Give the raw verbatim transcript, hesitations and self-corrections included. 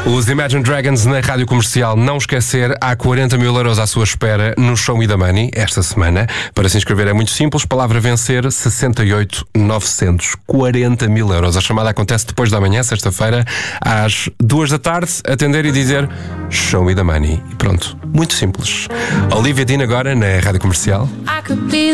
Os Imagine Dragons na Rádio Comercial. Não esquecer, há quarenta mil euros à sua espera no Show Me the Money esta semana. Para se inscrever é muito simples, palavra vencer, sessenta e oito mil e novecentos. quarenta mil euros. A chamada acontece depois da manhã, sexta-feira, às duas da tarde. Atender e dizer Show Me the Money. E pronto, muito simples. Olivia Dean agora na Rádio Comercial.